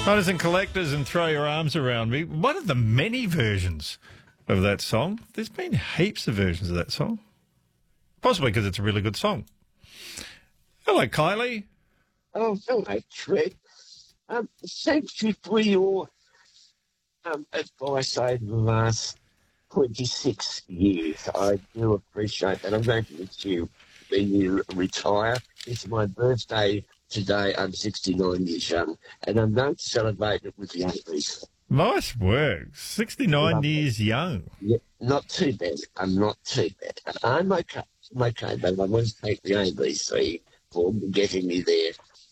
Hunters and collectors and throw your arms around me. One of the many versions of that song. There's been heaps of versions of that song. Possibly because it's a really good song. Hello, Kylie. Oh, hello, Fred. Thank you for your advice over the last 26 years. I do appreciate that. I'm going to miss you when you retire. It's my birthday today. I'm 69 years young, and I'm going to celebrate it with the 80s. Nice work. 69 years young. Yeah, not too bad. I'm not too bad. I'm okay. I'm okay, but I want to thank the ABC for getting me there.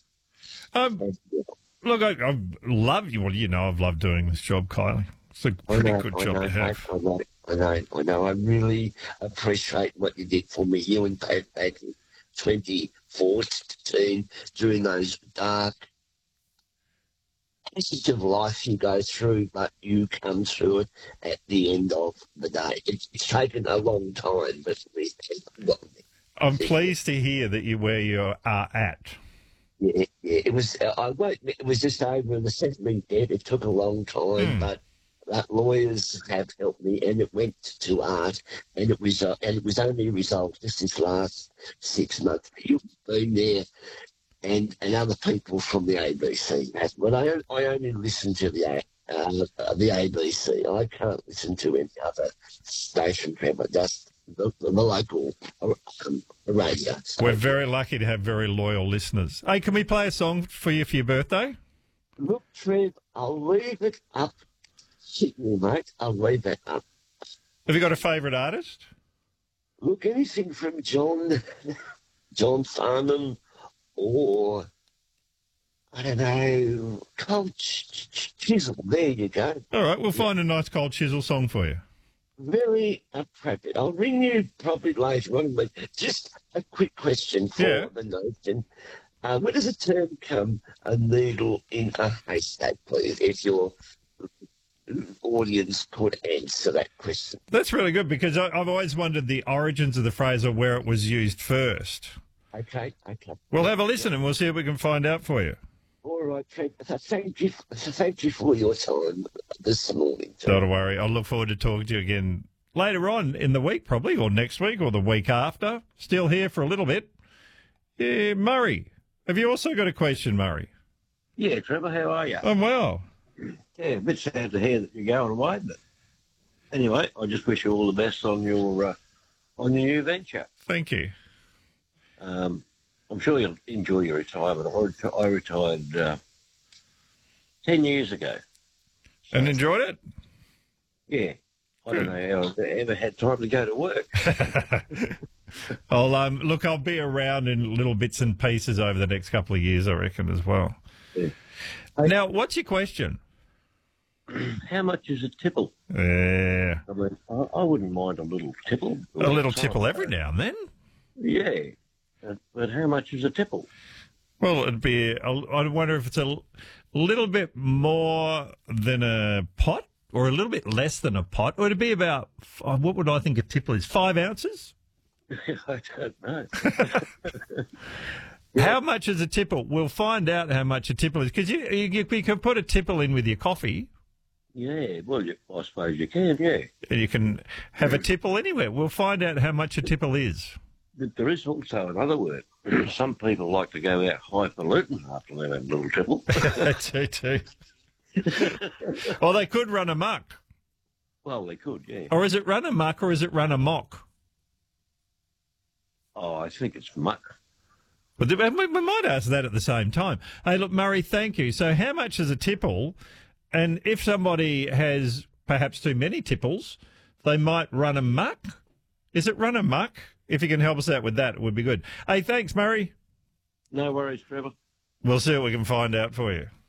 Look, I love you. Well, you know I've loved doing this job, Kylie. It's a pretty good job to have. I know. I really appreciate what you did for me. You and Dave back in 2014 during those dark passages of life you go through, but you come through it at the end of the day. It's taken a long time, but I'm pleased to hear that you're where you are at. Yeah, it was. It was just over the settlement debt. It took a long time, but lawyers have helped me, and it went to art, and it was only resolved just this last 6 months. You've been there, and other people from the ABC. But I only listen to the ABC. I can't listen to any other station, Trevor. Just the local radio. So, we're very lucky to have very loyal listeners. Hey, can we play a song for you for your birthday? Look, Trev, I'll leave it up. Shit me, mate. I'll leave it up. Have you got a favourite artist? Look, anything from John Farnham or, I don't know, Cold Chisel. There you go. All right, we'll find a nice Cold Chisel song for you. Very appropriate. I'll ring you probably later on, but just a quick question for the notion. Where does the term come, a needle in a haystack, please, if your audience could answer that question? That's really good because I've always wondered the origins of the phrase or where it was used first. Okay. We'll have a listen and we'll see if we can find out for you. All right, thank you for your time this morning. Don't worry. I'll look forward to talking to you again later on in the week, probably, or next week, or the week after. Still here for a little bit. Yeah, Murray, have you also got a question, Murray? Yeah, Trevor, how are you? I'm well. Yeah, a bit sad to hear that you're going away, but anyway, I just wish you all the best on your new venture. Thank you. I'm sure you'll enjoy your retirement. I retired 10 years ago. And enjoyed it? Yeah. I don't know how I've ever had time to go to work. I'll be around in little bits and pieces over the next couple of years, I reckon, as well. Yeah. Now, what's your question? How much is a tipple? Yeah. I mean, I wouldn't mind a little tipple. A little tipple every now and then. Yeah. But how much is a tipple? Well, it'd be, I wonder if it's a little bit more than a pot or a little bit less than a pot. Or it'd be about, what would I think a tipple is, 5 ounces? I don't know. How much is a tipple? We'll find out how much a tipple is. Because you can put a tipple in with your coffee. Yeah, well, I suppose you can, yeah. And you can have a tipple anywhere. We'll find out how much a tipple is. But there is also another word. Some people like to go out highfalutin after they have a little tipple. They do. Or they could run amok. Well, they could, yeah. Or is it run amok or is it run amok? Oh, I think it's muck. But we might ask that at the same time. Hey, look, Murray, thank you. So how much is a tipple? And if somebody has perhaps too many tipples, they might run amok. Is it run amok? If you can help us out with that, it would be good. Hey, thanks, Murray. No worries, Trevor. We'll see what we can find out for you.